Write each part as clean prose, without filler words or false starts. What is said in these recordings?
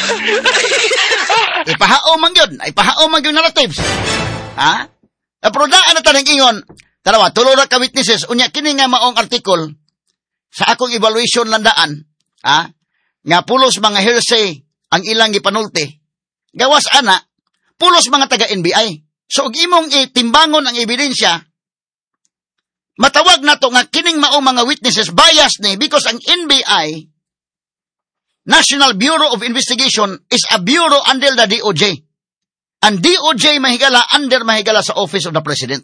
Ipahaom man yun narratives. Ha? Pero daan na tanong ingon, tarawa, tulura ka witnesses, unya kini nga maong article, sa akong evaluation landaan, nga pulos mga hearsay ang ilang ipanulti, gawas ana, pulos mga taga-NBI. So, imong itimbangon ang ebidensya, matawag na to nga kining maong mga witnesses bias ni because ang NBI, National Bureau of Investigation, is a bureau under the DOJ. Ang DOJ mahigala sa Office of the President.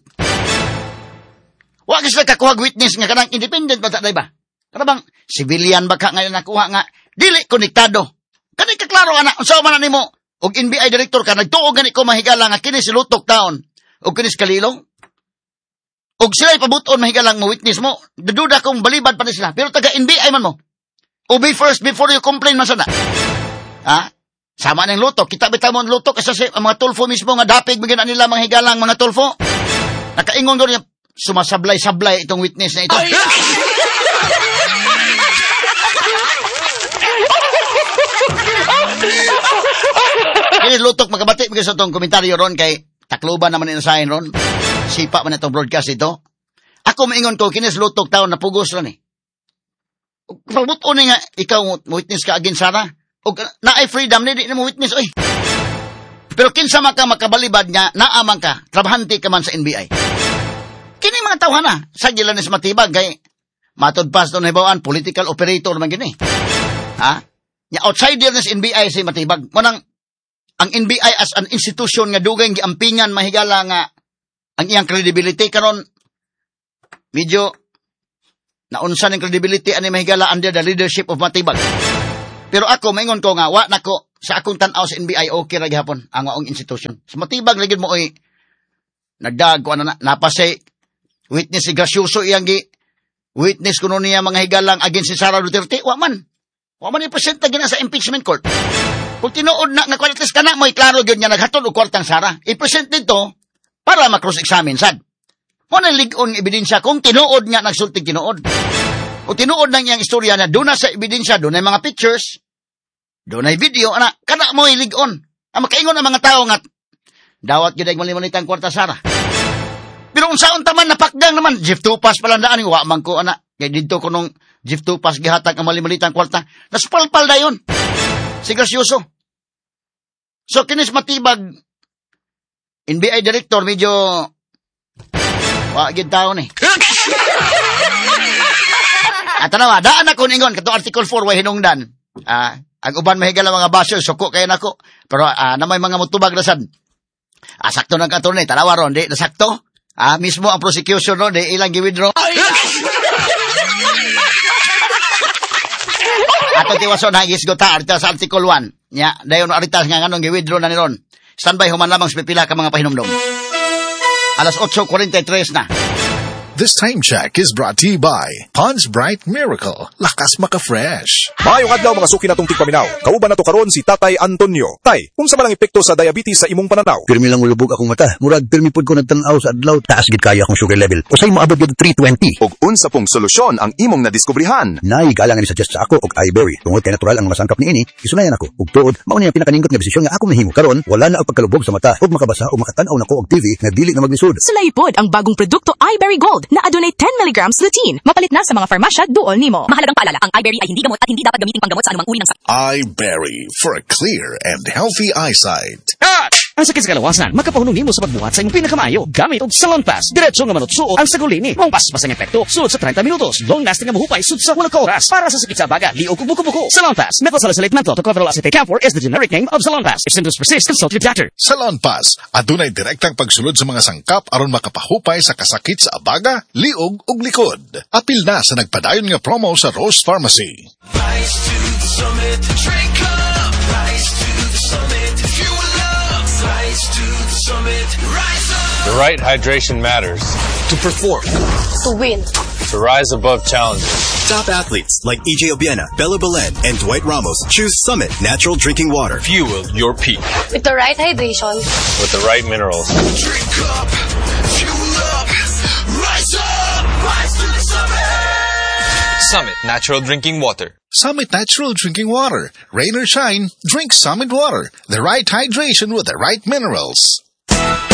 Wa sila kakuhag witness nga kanang independent ba taday ba? Kada bang civilian ba ka ngayon nakuha nga dili konektado. Kani kaklaro ana unsa man nimo og NBI director ka nagtuo gani ko mahigala nga kini si Lutok taon og kini si Kalilong. Og sila ipabuton mahigalang mo witness mo. Dududa kong balibad pa ni sila. Pero taga NBI man mo. Obey first before you complain man sana. Sama ng Lutok. Kita bitaw mo ang Lutok kasi ang mga tulfo mismo nga dapig bigyan nila mga higalang mga tulfo. Nakaingon ko niya sumasablay-sablay itong witness na ito. Kini Lutok magkabati bigyan sa itong komentaryo ron kay takluban naman inasahin ron. Sipa man itong broadcast ito. Ako maingon ko kinis Lutok taon na pugos ron eh. Pabuto ni nga, ikaw witness ka again Sara. O naay freedom, hindi na mo witness, oy. Pero kinsa makabalibad nga, naamang ka, trabahante ka man sa NBI. Kini mga tawhan na, sa gilanis matibag, kay matudpas doon hibawaan, political operator man gini. Outsider na sa NBI sa matibag. Munang, ang NBI as an institution nga dugay giampingan mahigala nga ang iyang credibility karon medyo naunsa ng credibility ani mahigala under the leadership of matibag. Pero ako maingon ko nga wa nako sa akong tan-aw sa NBI okay ra gihapon ang waong institution. Sa matibag lagid mo oy nagdag ko ana napasay witness si Gracioso iyang gi witness kuno niya mga higalang against si Sara Duterte wa man i-present na gina sa impeachment court. Kung tinuod na nga kwalitas ka na mo iklaro gyud nya naghatod og kwartang Sara i-present dito para ma-cross-examine sad. Mo na lig-on ebidensya kung tinuod nga nagsultig tinuod. O tinuod na niyang istorya na doon na sa ebidensya, doon na mga pictures, doon na video, ana, kana mo ilig-on. Ang makaingon ang mga tao nga, dawat yun ay malimanitang kwarta Sara. Pero unsaon taman napakgang naman, Jeff Tupas palandaan, wa man ko, ana. Kaya dito ko nung Jeff Tupas gihatag ang malimanitang kwarta, naspalpal na yun. Si Gracioso. So, kinis matibag, NBI director, medyo, wagid taon eh. At tanawa, daan ako ningon, kato Article 4, way hinungdan. Ang uban mahigala mga basyo, suko kayo nako. Pero na may mga mutubag rasad. Sakto ng katunay, tanawa ron, di nasakto. Mismo ang prosecution ron, di ilang giwithdraw. Ato tiwaso na gisgota, arita sa Article 1. Nya, dayon arita nga nganong giwithdraw na ni ron. Standby human lamang sa pipila ka mga pahinumdom. Alas 8:43 na. This time check is brought to you by Pond's Bright Miracle. Lakas maka-fresh. Maayong adlaw mga suki natong tigpaminaw. Kauban nato karon si Tatay Antonio. Tay, unsa man ang epekto sa diabetes sa imong pananaw? Pirmi lang ulubog akong mata. Murag pirmi pud ko nagtan-aw sa adlaw. Taas gid kaya akong sugar level. Usay moabot gid 320. Og unsa pong solusyon ang imong nadiskubrihan? Nay galang ni suggest sa ako og iBerry. Tungod kay natural ang mga sangkap niini, isunayan ako. Ug tuod, mao ni ang pinakaningkot nga desisyon nga ako mahimo. Karon wala na og pagkalubog sa mata ug makabasa o makatan-aw nako og TV nga dili na maglisod. Sulay pod ang bagong produkto iBerry Gold na adunay 10 milligrams lutein. Mapalit na sa mga farmasya duol nimo. Mahalagang paalala, ang iBerry ay hindi gamot at hindi dapat gamiting panggamot sa anumang uri ng sakit. iBerry for a clear and healthy eyesight. Ang sakit sa kalawasan, magkapahunong nimo sa pagbuhat sa imong pinakamaayo. Gamit og Salon Pass. Diretso nga manutsuot ang sagulini. Mong paspas ang epekto. Sulod sa 30 minutos. Long lasting nga mahupay sud sa wala ka oras. Para sa sakit sa baga, liog ug buko-buko. Salon Pass. Methylsalicylate menthol tocopherol acetate camphor is the generic name of Salon Pass. If symptoms persist, consult your doctor. Salon Pass. Adunay direktang pagsulod sa mga sangkap aron makapahupay sa kasakit sa abaga, liog ug likod. Apil na sa nagpadayon nga promo sa Rose Pharmacy. Rise to the summit, drink up. Rise to the summit, fuel up. Rise to the summit, rise up. The right hydration matters. To perform. To win. To rise above challenges. Top athletes like EJ Obiena, Bella Belen, and Dwight Ramos choose Summit Natural Drinking Water. Fuel your peak. With the right hydration. With the right minerals. Drink up, fuel up, rise up, rise to the summit. Summit Natural Drinking Water. Summit Natural Drinking Water. Rain or shine, drink Summit Water. The right hydration with the right minerals.